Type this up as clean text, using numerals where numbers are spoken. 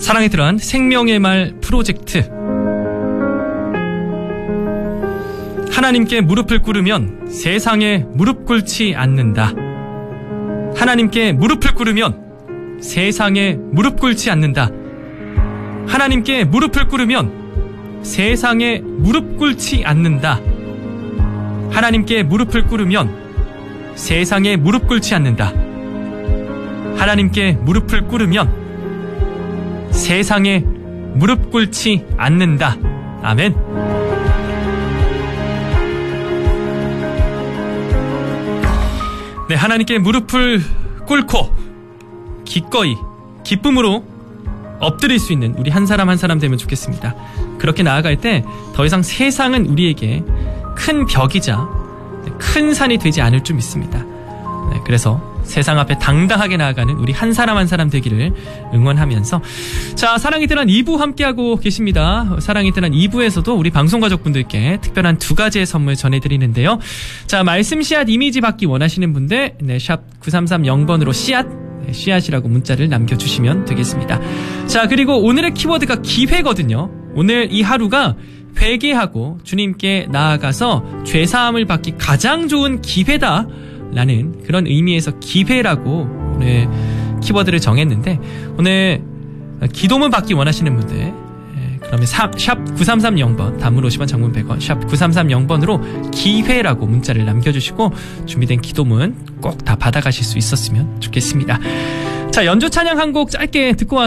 사랑이 들어간 생명의 말 프로젝트. 하나님께 무릎을 꿇으면 세상에 무릎 꿇지 않는다. 하나님께 무릎을 꿇으면 세상에 무릎 꿇지 않는다. 하나님께 무릎을 꿇으면 세상에 무릎 꿇지 않는다. 하나님께 무릎을 꿇으면 세상에 무릎 꿇지 않는다. 하나님께 무릎을 꿇으면 세상에 무릎 꿇지 않는다. 아멘. 네, 하나님께 무릎을 꿇고 기꺼이 기쁨으로 엎드릴 수 있는 우리 한 사람 한 사람 되면 좋겠습니다. 그렇게 나아갈 때 더 이상 세상은 우리에게 큰 벽이자 큰 산이 되지 않을 줄 믿습니다. 네, 그래서 세상 앞에 당당하게 나아가는 우리 한 사람 한 사람 되기를 응원하면서, 자, 사랑이 드란 2부 함께하고 계십니다. 사랑이 드란 2부에서도 우리 방송가족분들께 특별한 2가지의 선물 전해드리는데요. 자, 말씀 씨앗 이미지 받기 원하시는 분들, 네, 샵 9330번으로 씨앗이라고 문자를 남겨주시면 되겠습니다. 자, 그리고 오늘의 키워드가 기회거든요. 오늘 이 하루가 회개하고 주님께 나아가서 죄사함을 받기 가장 좋은 기회다 라는 그런 의미에서 기회라고 오늘 키워드를 정했는데, 오늘 기도문 받기 원하시는 분들, 그러면 샵 9330번, 단문 50원, 장문 100원, 샵 9330번으로 기회라고 문자를 남겨주시고 준비된 기도문 꼭 다 받아가실 수 있었으면 좋겠습니다. 자, 연주 찬양 한 곡 짧게 듣고 와서